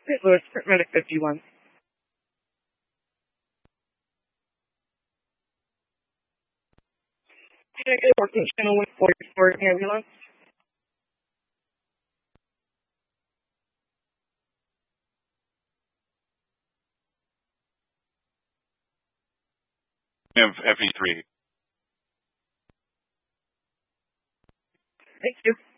St. Louis, Medic 51. Can I get a working channel 144 ambulance? FE3. Thank you.